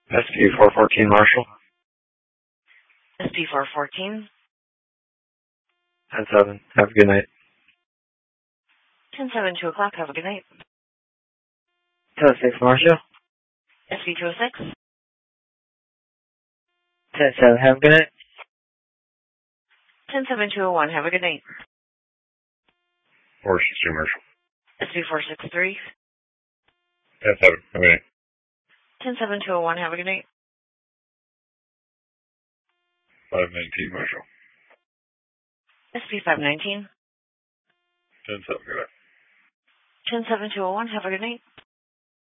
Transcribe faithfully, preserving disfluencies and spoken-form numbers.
S P four fourteen Marshall. S P four fourteen. ten seven. Have a good night. ten seven, two o'clock. Have a good night. two oh six Marshall. S P two oh six. ten seven. Have a good night. ten seven, two oh one. Have a good night. four six two Marshall. S P four six three. ten seven. Have a good night. ten seven, two oh one. Have a good night. five nineteen Marshall. S P five nineteen. ten seven. Good night. ten seven, two oh one. Have a good night.